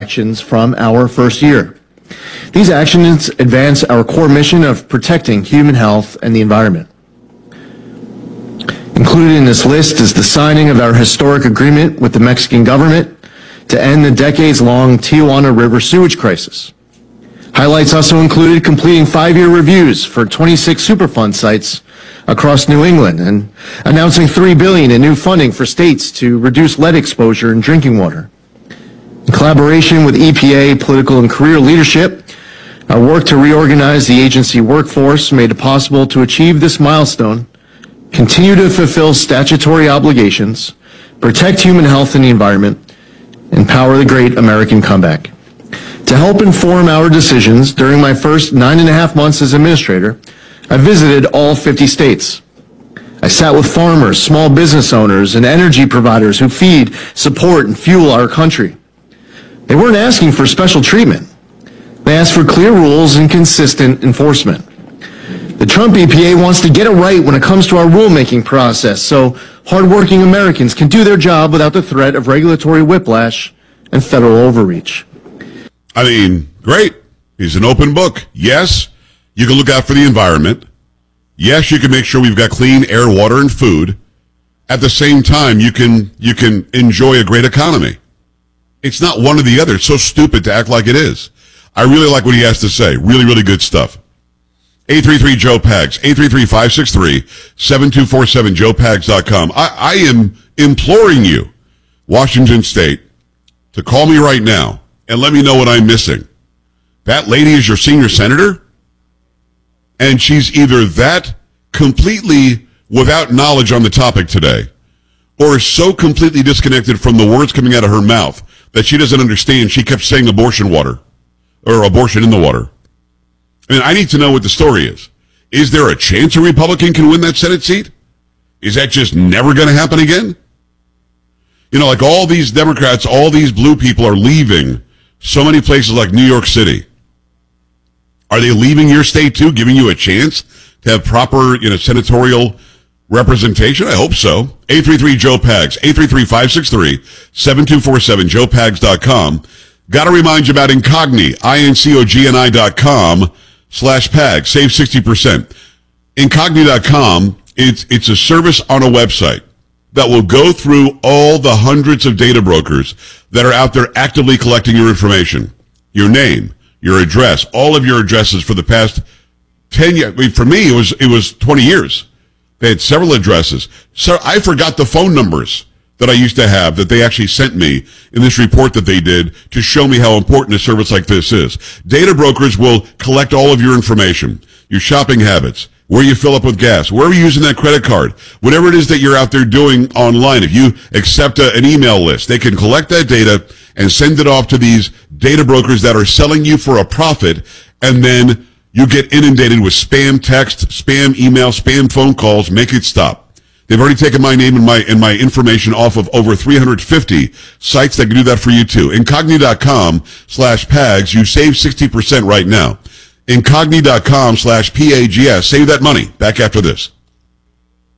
actions from our first year. These actions advance our core mission of protecting human health and the environment. Included in this list is the signing of our historic agreement with the Mexican government to end the decades-long Tijuana River sewage crisis. Highlights also included completing 5-year reviews for 26 Superfund sites across New England and announcing $3 billion in new funding for states to reduce lead exposure in drinking water. In collaboration with EPA, political and career leadership, our work to reorganize the agency workforce made it possible to achieve this milestone, continue to fulfill statutory obligations, protect human health and the environment, and power the great American comeback. To help inform our decisions during my first 9.5 months as administrator, I visited all 50 states. I sat with farmers, small business owners, and energy providers who feed, support, and fuel our country. They weren't asking for special treatment. They asked for clear rules and consistent enforcement. The Trump EPA wants to get it right when it comes to our rulemaking process so hardworking Americans can do their job without the threat of regulatory whiplash and federal overreach. I mean, great. He's an open book. Yes, you can look out for the environment. Yes, you can make sure we've got clean air, water, and food. At the same time, you can enjoy a great economy. It's not one or the other. It's so stupid to act like it is. I really like what he has to say. Really, really good stuff. 833-JOE-PAGS, 833-563-7247, joepags.com. I am imploring you, Washington State, to call me right now and let me know what I'm missing. That lady is your senior senator, and she's either that completely without knowledge on the topic today, or so completely disconnected from the words coming out of her mouth that she doesn't understand. She kept saying abortion water, or abortion in the water. I mean, I need to know what the story is. Is there a chance a Republican can win that Senate seat? Is that just never going to happen again? You know, like all these Democrats, all these blue people are leaving so many places like New York City. Are they leaving your state too, giving you a chance to have proper, senatorial representation? I hope so. 833-JOE-PAGS, 833-563-7247, joepags.com. Got to remind you about Incogni, incogni.com/PAGS. Save 60%. Incogni.com, it's a service on a website that will go through all the hundreds of data brokers that are out there actively collecting your information. Your name, your address, all of your addresses for the past 10 years. I mean, for me, it was 20 years. They had several addresses. So I forgot the phone numbers that I used to have that they actually sent me in this report that they did to show me how important a service like this is. Data brokers will collect all of your information, your shopping habits, where you fill up with gas, where you're using that credit card, whatever it is that you're out there doing online. If you accept an email list, they can collect that data and send it off to these data brokers that are selling you for a profit, and then you get inundated with spam text, spam email, spam phone calls. Make it stop. They've already taken my name and my information off of over 350 sites that can do that for you too. Incogni.com/PAGS. You save 60% right now. Incogni.com/PAGS. Save that money. Back after this.